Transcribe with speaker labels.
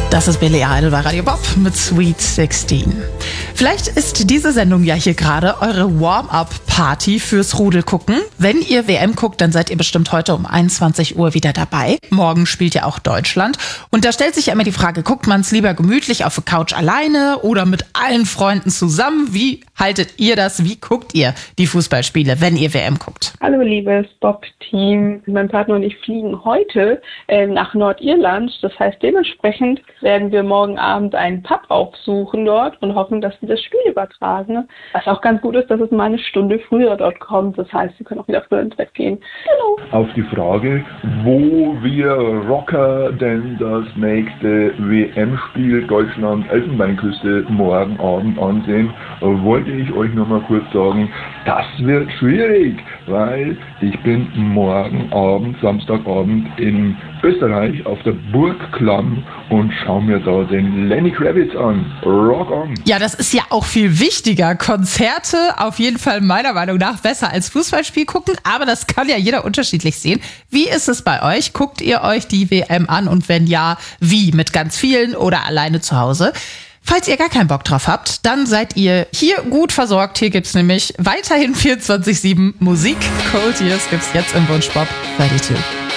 Speaker 1: Das ist Billy Idol bei Radio Bob mit Sweet 16. Vielleicht ist diese Sendung ja hier gerade eure Warm-up-Party fürs Rudelgucken. Wenn ihr WM guckt, dann seid ihr bestimmt heute um 21 Uhr wieder dabei. Morgen spielt ja auch Deutschland. Und da stellt sich ja immer die Frage, guckt man es lieber gemütlich auf der Couch alleine oder mit allen Freunden zusammen? Wie haltet ihr das? Wie guckt ihr die Fußballspiele, wenn ihr WM guckt?
Speaker 2: Hallo liebes Bob-Team. Mein Partner und ich fliegen heute nach Nordirland. Das heißt, dementsprechend werden wir morgen Abend einen Pub aufsuchen dort und hoffen, dass wir das Spiel übertragen. Was auch ganz gut ist, dass es mal eine Stunde früher dort kommt. Das heißt, wir können auch wieder früher ins Bett gehen. Genau.
Speaker 3: Auf die Frage, wo wir Rocker denn das nächste WM-Spiel Deutschland-Elfenbeinküste morgen Abend ansehen, wollte ich euch nur mal kurz sagen, das wird schwierig, weil ich bin morgen Abend, Samstagabend in Österreich auf der Burg Klamm und schau mir da den Lenny Kravitz an. Rock on!
Speaker 1: Ja, das ist ja auch viel wichtiger. Konzerte auf jeden Fall meiner Meinung nach besser als Fußballspiel gucken, aber das kann ja jeder unterschiedlich sehen. Wie ist es bei euch? Guckt ihr euch die WM an und wenn ja, wie? Mit ganz vielen oder alleine zu Hause? Falls ihr gar keinen Bock drauf habt, dann seid ihr hier gut versorgt. Hier gibt's nämlich weiterhin 24/7 Musik. Cold Years gibt's jetzt im Wunschbob 32.